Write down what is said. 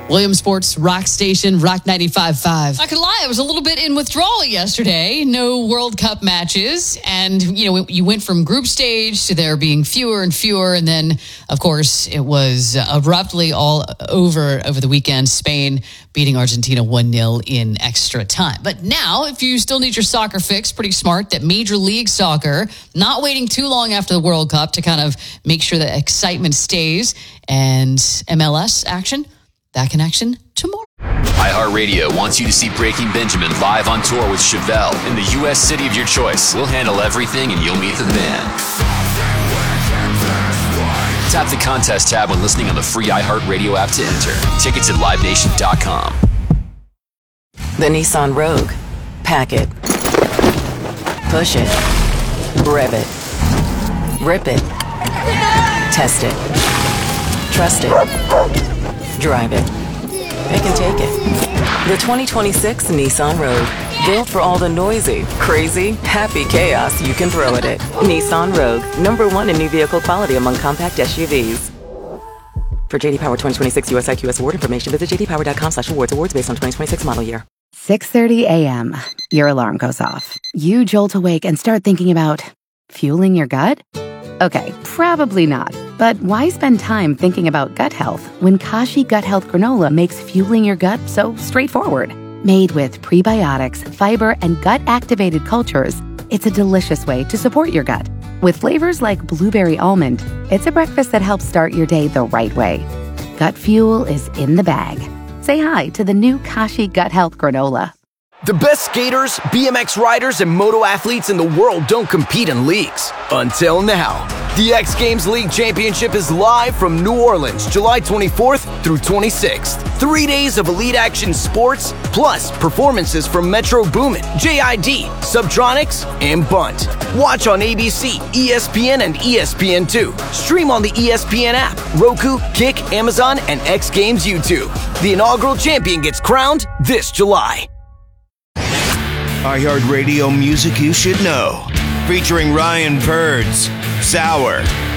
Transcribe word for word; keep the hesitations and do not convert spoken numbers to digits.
Williamsport's Rock Station, Rock ninety-five point five. I could lie, I was a little bit in withdrawal yesterday. No World Cup matches. And, you know, you went from group stage to there being fewer and fewer. And then, of course, it was abruptly all over over the weekend. Spain beating Argentina one nil in extra time. But now, if you still need your soccer fix, pretty smart that Major League Soccer, not waiting too long after the World Cup to kind of make sure that excitement stays. And M L S action, that connection tomorrow. iHeartRadio wants you to see Breaking Benjamin live on tour with Chevelle in the U S city of your choice. We'll handle everything and you'll meet the band. Tap the contest tab when listening on the free iHeartRadio app to enter. Tickets at live nation dot com. The Nissan Rogue. Pack it. Push it. Rev it. Rip it. Test it. Trust it. Drive it. It can take it. The twenty twenty-six Nissan Rogue. Built for all the noisy, crazy, happy chaos you can throw at it. Nissan Rogue. Number one in new vehicle quality among compact S U Vs. For J D Power twenty twenty-six U S I Q S award information, visit j d power dot com slash awards. Awards based on twenty twenty-six model year. six thirty a.m. Your alarm goes off. You jolt awake and start thinking about fueling your gut? Okay, probably not. But why spend time thinking about gut health when Kashi Gut Health Granola makes fueling your gut so straightforward? Made with prebiotics, fiber, and gut-activated cultures, it's a delicious way to support your gut. With flavors like blueberry almond, it's a breakfast that helps start your day the right way. Gut fuel is in the bag. Say hi to the new Kashi Gut Health Granola. The best skaters, B M X riders, and moto athletes in the world don't compete in leagues. Until now. The X Games League Championship is live from New Orleans, July twenty-fourth through twenty-sixth. Three days of elite action sports, plus performances from Metro Boomin, J I D, Subtronics, and Bunt. Watch on A B C, E S P N, and E S P N two. Stream on the E S P N app, Roku, Kick, Amazon, and X Games YouTube. The inaugural champion gets crowned this July. iHeartRadio music you should know. Featuring Ryan Birds, Sour,